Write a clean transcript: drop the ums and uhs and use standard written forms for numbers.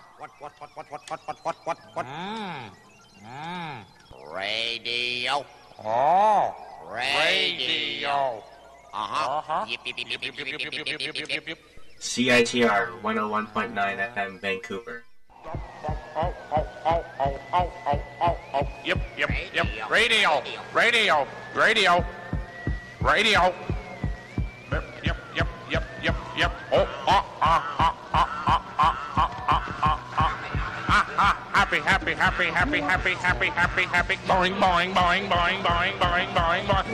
What? Radio. Oh, Radio. Yip, yip, yip, yip, yip, yip, yip, yip, yip, yip, yip. CITR 101.9 FM Vancouver. Yep. Radio. Yep. Oh, happy. Boing.